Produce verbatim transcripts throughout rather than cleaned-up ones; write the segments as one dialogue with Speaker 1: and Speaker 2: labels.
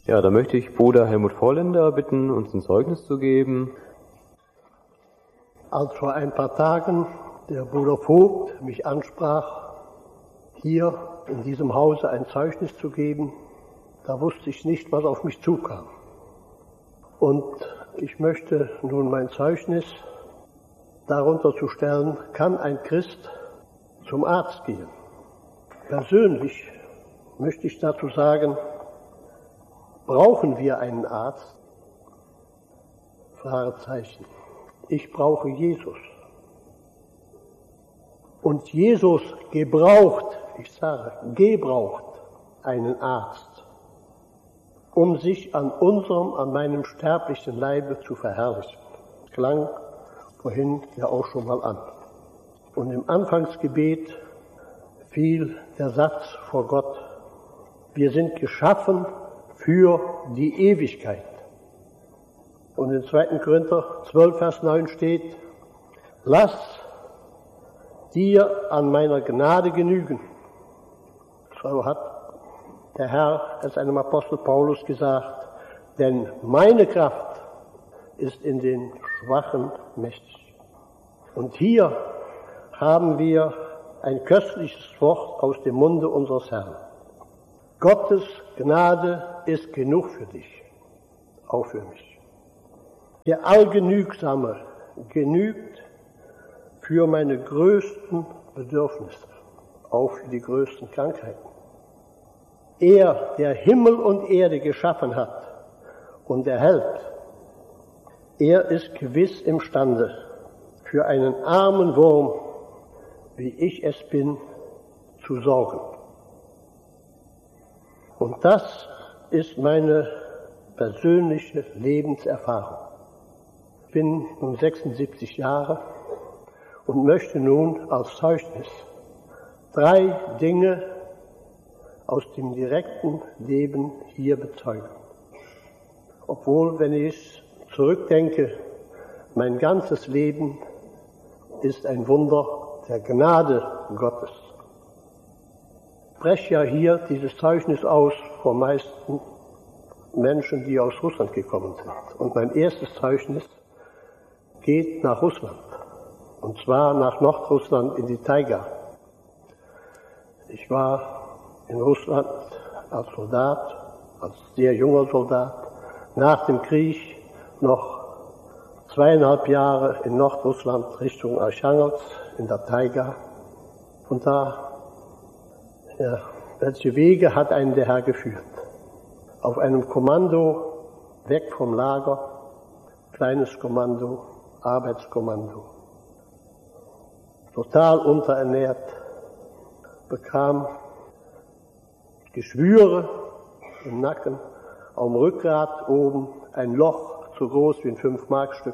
Speaker 1: Ja, da möchte ich Bruder Helmut Vorländer bitten, uns ein Zeugnis zu geben.
Speaker 2: Als vor ein paar Tagen der Bruder Vogt mich ansprach, hier in diesem Hause ein Zeugnis zu geben, da wusste ich nicht, was auf mich zukam. Und ich möchte nun mein Zeugnis darunter zu stellen, kann ein Christ zum Arzt gehen? Persönlich möchte ich dazu sagen, brauchen wir einen Arzt? Fragezeichen. Ich brauche Jesus. Und Jesus gebraucht, ich sage, gebraucht einen Arzt, um sich an unserem, an meinem sterblichen Leibe zu verherrlichen. Das klang vorhin ja auch schon mal an. Und im Anfangsgebet fiel der Satz vor Gott, wir sind geschaffen für die Ewigkeit. Und in zweiten Korinther zwölf, Vers neun steht, lass dir an meiner Gnade genügen. So hat der Herr es einem Apostel Paulus gesagt, denn meine Kraft ist in den Schwachen mächtig. Und hier haben wir ein köstliches Wort aus dem Munde unseres Herrn. Gottes Gnade ist genug für dich, auch für mich. Der Allgenügsame genügt für meine größten Bedürfnisse, auch für die größten Krankheiten. Er, der Himmel und Erde geschaffen hat und erhält, er ist gewiss imstande, für einen armen Wurm, wie ich es bin, zu sorgen. Und das ist meine persönliche Lebenserfahrung. Ich bin nun sechsundsiebzig Jahre und möchte nun als Zeugnis drei Dinge aus dem direkten Leben hier bezeugen. Obwohl, wenn ich zurückdenke, mein ganzes Leben ist ein Wunder der Gnade Gottes. Ich spreche ja hier dieses Zeugnis aus vor meisten Menschen, die aus Russland gekommen sind. Und mein erstes Zeugnis geht nach Russland. Und zwar nach Nordrussland in die Taiga. Ich war in Russland als Soldat, als sehr junger Soldat, nach dem Krieg noch zweieinhalb Jahre in Nordrussland Richtung Archangelsk in der Taiga. Und da, ja, welche Wege hat einen der Herr geführt? Auf einem Kommando weg vom Lager, kleines Kommando, Arbeitskommando, total unterernährt, bekam Geschwüre im Nacken, am Rückgrat oben ein Loch so groß wie ein fünf Mark Stück,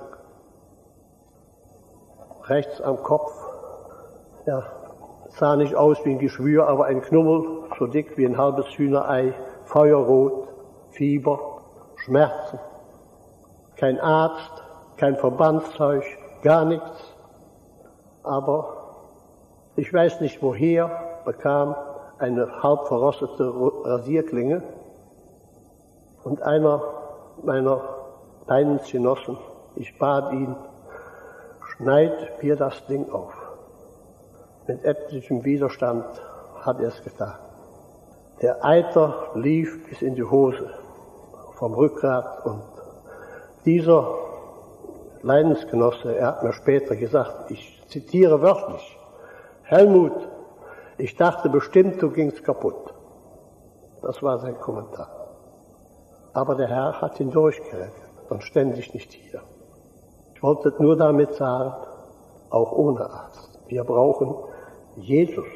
Speaker 2: rechts am Kopf, ja, sah nicht aus wie ein Geschwür, aber ein Knubbel, so dick wie ein halbes Hühnerei, feuerrot, Fieber, Schmerzen, kein Arzt, kein Verbandszeug, gar nichts, aber ich weiß nicht woher, bekam eine halb verrostete Rasierklinge und einer meiner Leidensgenossen, ich bat ihn, schneid mir das Ding auf. Mit etlichem Widerstand hat er es getan. Der Eiter lief bis in die Hose vom Rückgrat und dieser Leidensgenosse, er hat mir später gesagt, ich zitiere wörtlich, Helmut, ich dachte bestimmt, du gingst kaputt. Das war sein Kommentar. Aber der Herr hat ihn durchgerettet, sonst stände ich nicht hier. Ich wollte nur damit sagen, auch ohne Arzt, wir brauchen Jesus.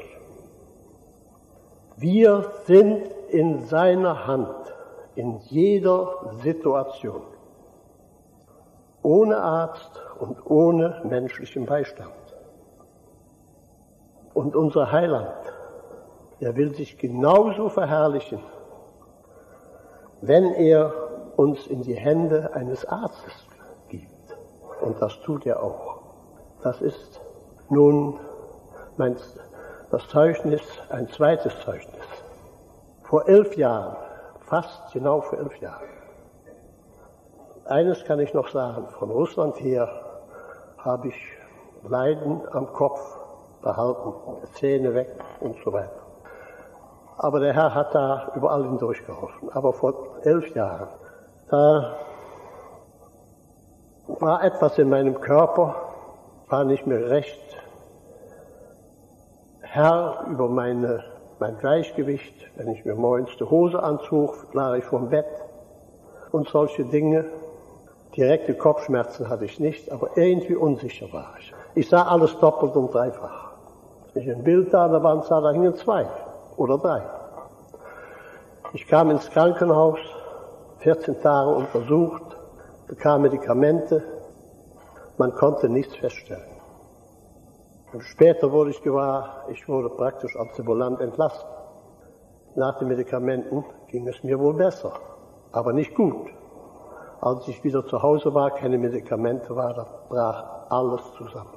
Speaker 2: Wir sind in seiner Hand, in jeder Situation. Ohne Arzt und ohne menschlichen Beistand. Und unser Heiland, der will sich genauso verherrlichen, wenn er uns in die Hände eines Arztes gibt. Und das tut er auch. Das ist nun mein, das Zeugnis, ein zweites Zeugnis. Vor elf Jahren, fast genau für elf Jahre. Eines kann ich noch sagen, von Russland her habe ich Leiden am Kopf behalten, Zähne weg und so weiter. Aber der Herr hat da überall hindurchgeholfen. Aber vor elf Jahren, da war etwas in meinem Körper, war nicht mehr recht Herr über meine, mein Gleichgewicht. Wenn ich mir morgens die Hose anzog, lag ich vom Bett und solche Dinge. Direkte Kopfschmerzen hatte ich nicht, aber irgendwie unsicher war ich. Ich sah alles doppelt und dreifach. Wenn ich ein Bild da an der Wand sah, da hingen zwei oder drei. Ich kam ins Krankenhaus, vierzehn Tage untersucht, bekam Medikamente, man konnte nichts feststellen. Und später wurde ich gewahr, ich wurde praktisch ambulant entlassen. Nach den Medikamenten ging es mir wohl besser, aber nicht gut. Als ich wieder zu Hause war, keine Medikamente war, da brach alles zusammen.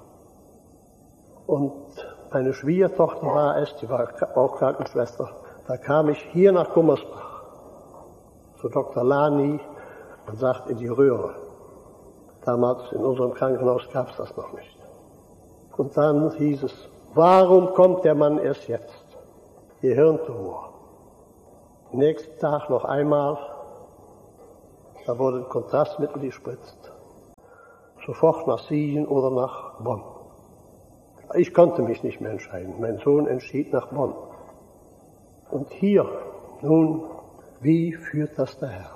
Speaker 2: Und meine Schwiegertochter war es, die war auch Krankenschwester. Da kam ich hier nach Gummersbach zu Doktor Lani und sagte in die Röhre. Damals in unserem Krankenhaus gab es das noch nicht. Und dann hieß es, warum kommt der Mann erst jetzt? Gehirntumor. Nächsten Tag noch einmal, da wurde ein Kontrastmittel gespritzt. Sofort nach Siegen oder nach Bonn. Ich konnte mich nicht mehr entscheiden. Mein Sohn entschied nach Bonn. Und hier, nun, wie führt das der Herr?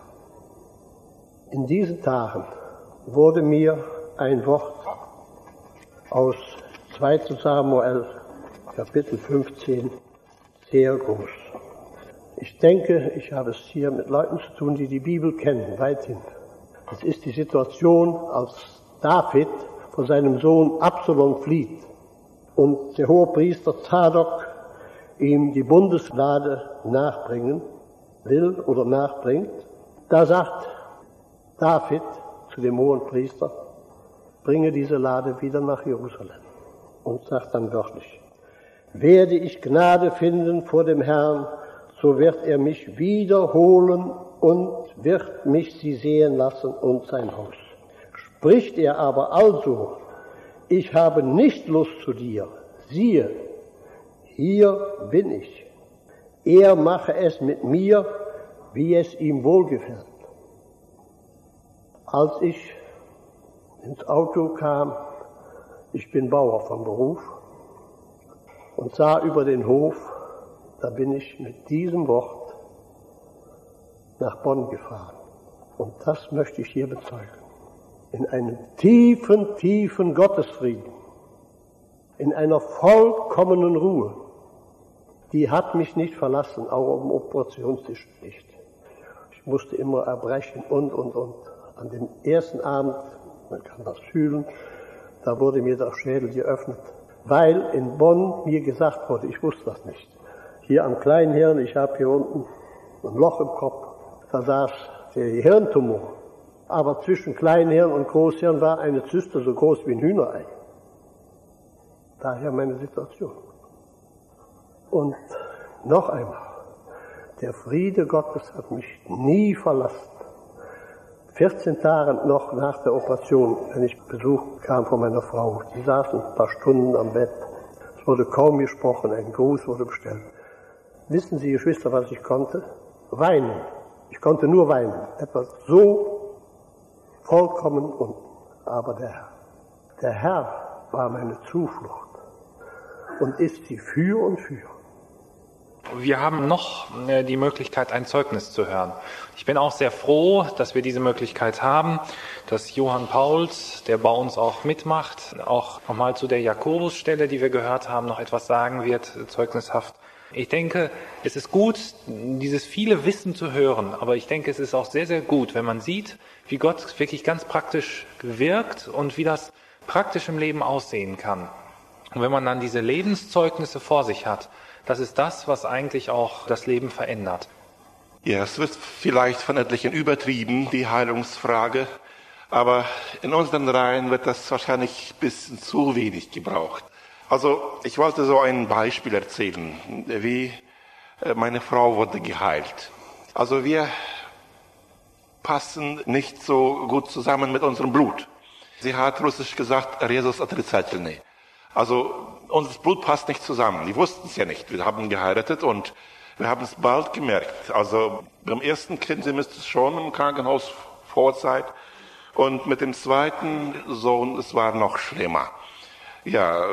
Speaker 2: In diesen Tagen wurde mir ein Wort aus zweiter Samuel, Kapitel fünfzehn, sehr groß. Ich denke, ich habe es hier mit Leuten zu tun, die die Bibel kennen, weithin. Es ist die Situation, als David vor seinem Sohn Absalom flieht und der Hohepriester Zadok ihm die Bundeslade nachbringen will oder nachbringt. Da sagt David zu dem Hohenpriester, bringe diese Lade wieder nach Jerusalem. Und sagt dann wörtlich, werde ich Gnade finden vor dem Herrn, so wird er mich wiederholen und wird mich sie sehen lassen und sein Haus. Spricht er aber also, ich habe nicht Lust zu dir, siehe, hier bin ich. Er mache es mit mir, wie es ihm wohlgefällt. Als ich ins Auto kam, ich bin Bauer von Beruf, und sah über den Hof, da bin ich mit diesem Wort nach Bonn gefahren. Und das möchte ich hier bezeugen. In einem tiefen, tiefen Gottesfrieden, in einer vollkommenen Ruhe, die hat mich nicht verlassen, auch am Operationstisch nicht. Ich musste immer erbrechen und, und, und. An dem ersten Abend, man kann das fühlen, da wurde mir der Schädel geöffnet, weil in Bonn mir gesagt wurde, ich wusste das nicht. Hier am Kleinhirn, ich habe hier unten ein Loch im Kopf, da saß der Hirntumor. Aber zwischen Kleinhirn und Großhirn war eine Zyste so groß wie ein Hühnerei. Daher meine Situation. Und noch einmal, der Friede Gottes hat mich nie verlassen. vierzehn Tage noch nach der Operation, wenn ich Besuch kam von meiner Frau, die saßen ein paar Stunden am Bett. Es wurde kaum gesprochen, ein Gruß wurde bestellt. Wissen Sie, Geschwister, was ich konnte? Weinen. Ich konnte nur weinen. Etwas so vollkommen unten. Aber der Herr, der Herr war meine Zuflucht und ist sie für und für.
Speaker 3: Wir haben noch die Möglichkeit, ein Zeugnis zu hören. Ich bin auch sehr froh, dass wir diese Möglichkeit haben, dass Johann Pauls, der bei uns auch mitmacht, auch nochmal zu der Jakobusstelle, die wir gehört haben, noch etwas sagen wird, zeugnishaft. Ich denke, es ist gut, dieses viele Wissen zu hören, aber ich denke, es ist auch sehr, sehr gut, wenn man sieht, wie Gott wirklich ganz praktisch wirkt und wie das praktisch im Leben aussehen kann. Und wenn man dann diese Lebenszeugnisse vor sich hat, das ist das, was eigentlich auch das Leben verändert.
Speaker 4: Ja, es wird vielleicht von etlichen übertrieben, die Heilungsfrage, aber in unseren Reihen wird das wahrscheinlich ein bisschen zu wenig gebraucht. Also ich wollte so ein Beispiel erzählen, wie meine Frau wurde geheilt. Also wir passen nicht so gut zusammen mit unserem Blut. Sie hat russisch gesagt, Resus отрицательный. Also unser Blut passt nicht zusammen. Die wussten es ja nicht. Wir haben geheiratet und wir haben es bald gemerkt. Also beim ersten Kind, sie müsste es schon im Krankenhaus Vorzeit. Und mit dem zweiten Sohn, es war noch schlimmer. Ja,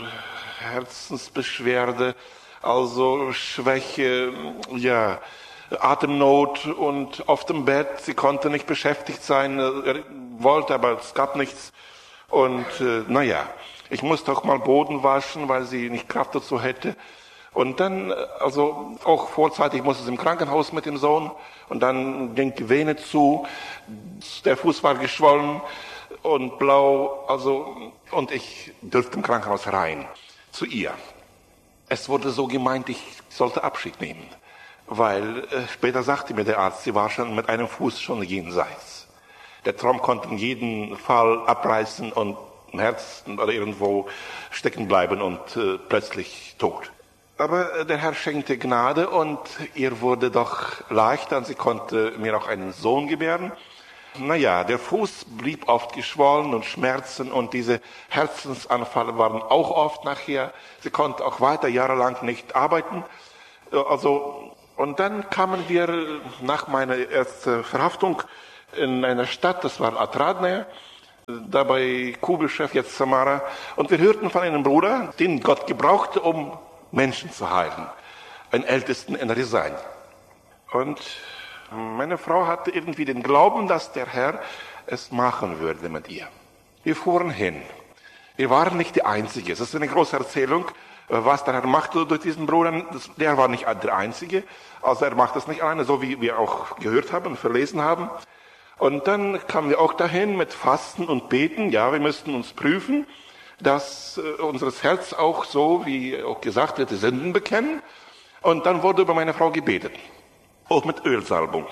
Speaker 4: Herzensbeschwerde, also Schwäche, ja, Atemnot und auf dem Bett. Sie konnte nicht beschäftigt sein, er wollte, aber es gab nichts. Und äh, naja, ich musste auch mal Boden waschen, weil sie nicht Kraft dazu hätte. Und dann, also auch vorzeitig musste sie im Krankenhaus mit dem Sohn. Und dann ging die Vene zu, der Fuß war geschwollen und blau. Also und ich durfte im Krankenhaus rein zu ihr. Es wurde so gemeint, ich sollte Abschied nehmen. Weil äh, später sagte mir der Arzt, sie war schon mit einem Fuß schon jenseits. Der Traum konnte in jedem Fall abreißen und im Herzen oder irgendwo stecken bleiben und äh, plötzlich tot. Aber äh, der Herr schenkte Gnade und ihr wurde doch leichter und sie konnte mir auch einen Sohn gebären. Naja, der Fuß blieb oft geschwollen und Schmerzen und diese Herzensanfälle waren auch oft nachher. Sie konnte auch weiter jahrelang nicht arbeiten. Also und dann kamen wir nach meiner ersten Verhaftung in einer Stadt, das war Atradne, da bei Kubeschew, jetzt Samara. Und wir hörten von einem Bruder, den Gott gebrauchte, um Menschen zu heilen. Einen Ältesten in Resign. Und meine Frau hatte irgendwie den Glauben, dass der Herr es machen würde mit ihr. Wir fuhren hin. Wir waren nicht die Einzige. Es ist eine große Erzählung, was der Herr machte durch diesen Bruder. Der war nicht der Einzige. Also er macht es nicht alleine, so wie wir auch gehört haben und verlesen haben. Und dann kamen wir auch dahin mit Fasten und Beten. Ja, wir müssten uns prüfen, dass äh, unser Herz auch so, wie auch gesagt wird, die Sünden bekennen. Und dann wurde über meine Frau gebetet. Auch mit Ölsalbung.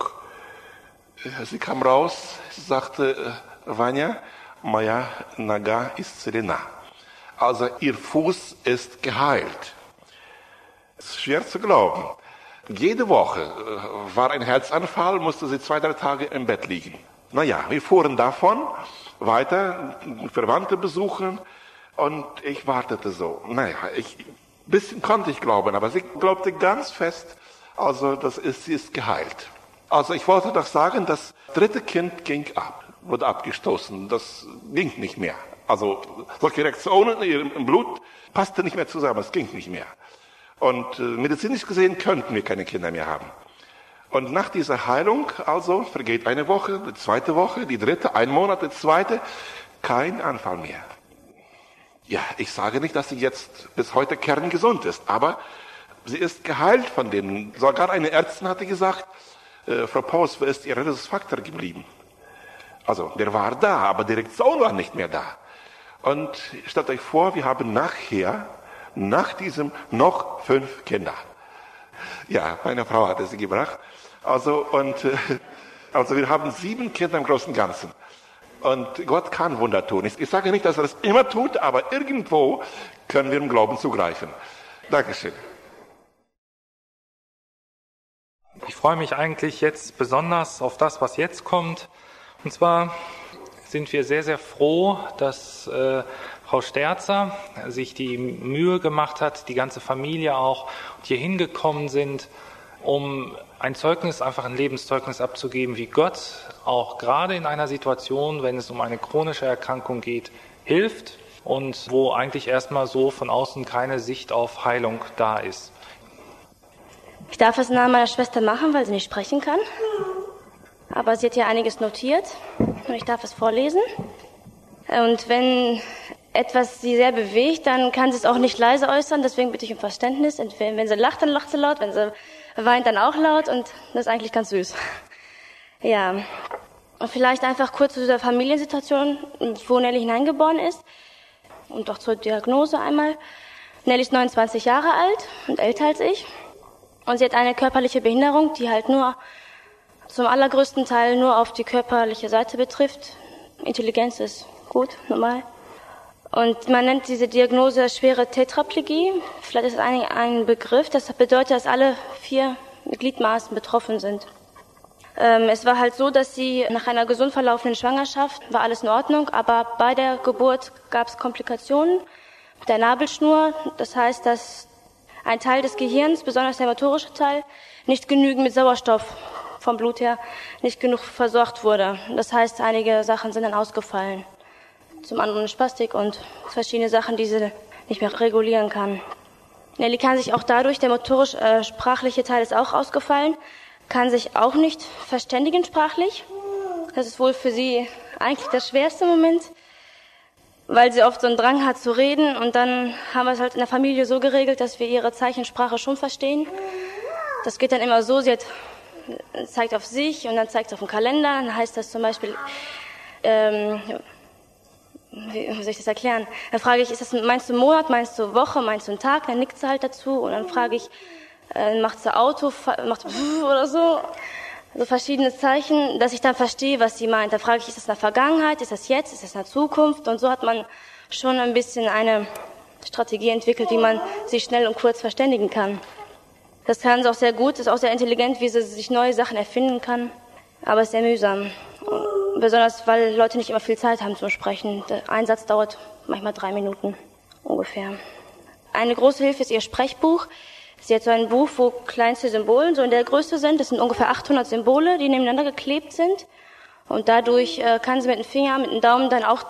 Speaker 4: Sie kam raus, sie sagte, Vanya, moja naga исцелена. Also ihr Fuß ist geheilt. Es ist schwer zu glauben. Jede Woche äh, war ein Herzanfall, musste sie zwei, drei Tage im Bett liegen. Naja, wir fuhren davon weiter, Verwandte besuchen und ich wartete so. Naja, ich, ein bisschen konnte ich glauben, aber sie glaubte ganz fest, also das ist, sie ist geheilt. Also ich wollte doch sagen, das dritte Kind ging ab, wurde abgestoßen, das ging nicht mehr. Also solche Reaktionen im Blut passte nicht mehr zusammen, es ging nicht mehr. Und äh, medizinisch gesehen könnten wir keine Kinder mehr haben. Und nach dieser Heilung, also vergeht eine Woche, die zweite Woche, die dritte, ein Monat, die zweite, kein Anfall mehr. Ja, ich sage nicht, dass sie jetzt bis heute kerngesund ist, aber sie ist geheilt von denen. Sogar eine Ärztin hatte gesagt, äh, Frau Paus, wo ist Ihr Rhesusfaktor geblieben? Also der war da, aber die Reaktion war nicht mehr da. Und stellt euch vor, wir haben nachher, nach diesem noch fünf Kinder. Ja, meine Frau hatte sie gebracht. Also, und, äh, also wir haben sieben Kinder im Großen und Ganzen. Und Gott kann Wunder tun. Ich, ich sage nicht, dass er das immer tut, aber irgendwo können wir im Glauben zugreifen. Dankeschön.
Speaker 3: Ich freue mich eigentlich jetzt besonders auf das, was jetzt kommt. Und zwar sind wir sehr, sehr froh, dass äh, Frau Sterzer sich die Mühe gemacht hat, die ganze Familie auch, und hier hingekommen sind, um ein Zeugnis, einfach ein Lebenszeugnis abzugeben, wie Gott auch gerade in einer Situation, wenn es um eine chronische Erkrankung geht, hilft und wo eigentlich erstmal so von außen keine Sicht auf Heilung da ist.
Speaker 5: Ich darf es nahe meiner Schwester machen, weil sie nicht sprechen kann. Aber sie hat ja einiges notiert und ich darf es vorlesen. Und wenn etwas sie sehr bewegt, dann kann sie es auch nicht leise äußern, deswegen bitte ich um Verständnis. Wenn sie lacht, dann lacht sie laut, wenn sie weint, dann auch laut und das ist eigentlich ganz süß. Ja, und vielleicht einfach kurz zu dieser Familiensituation, wo Nelly hineingeboren ist und auch zur Diagnose einmal. Nelly ist neunundzwanzig Jahre alt und älter als ich und sie hat eine körperliche Behinderung, die halt nur zum allergrößten Teil nur auf die körperliche Seite betrifft. Intelligenz ist gut, normal. Und man nennt diese Diagnose schwere Tetraplegie. Vielleicht ist es ein, ein Begriff. Das bedeutet, dass alle vier Gliedmaßen betroffen sind. Ähm, es war halt so, dass sie nach einer gesund verlaufenden Schwangerschaft war alles in Ordnung, aber bei der Geburt gab es Komplikationen der Nabelschnur. Das heißt, dass ein Teil des Gehirns, besonders der motorische Teil, nicht genügend mit Sauerstoff vom Blut her, nicht genug versorgt wurde. Das heißt, einige Sachen sind dann ausgefallen. Zum anderen Spastik und verschiedene Sachen, die sie nicht mehr regulieren kann. Nelly kann sich auch dadurch, der motorisch-sprachliche äh, Teil ist auch ausgefallen, kann sich auch nicht verständigen sprachlich. Das ist wohl für sie eigentlich der schwerste Moment, weil sie oft so einen Drang hat zu reden. Und dann haben wir es halt in der Familie so geregelt, dass wir ihre Zeichensprache schon verstehen. Das geht dann immer so, sie hat, zeigt auf sich und dann zeigt sie auf den Kalender. Dann heißt das zum Beispiel, ähm, wie, wie soll ich das erklären? Dann frage ich, ist das, meinst du einen Monat, meinst du eine Woche, meinst du einen Tag? Dann nickt sie halt dazu und dann frage ich, äh, macht sie Auto, macht oder so. So verschiedene Zeichen, dass ich dann verstehe, was sie meint. Da frage ich, ist das in der Vergangenheit, ist das jetzt, ist das in der Zukunft? Und so hat man schon ein bisschen eine Strategie entwickelt, wie man sich schnell und kurz verständigen kann. Das kann sie auch sehr gut, ist auch sehr intelligent, wie sie sich neue Sachen erfinden kann. Aber es ist sehr mühsam. Besonders, weil Leute nicht immer viel Zeit haben zum Sprechen. Der Einsatz dauert manchmal drei Minuten ungefähr. Eine große Hilfe ist ihr Sprechbuch. Sie hat so ein Buch, wo kleinste Symbole so in der Größe sind. Das sind ungefähr achthundert Symbole, die nebeneinander geklebt sind. Und dadurch äh, kann sie mit dem Finger, mit dem Daumen dann auch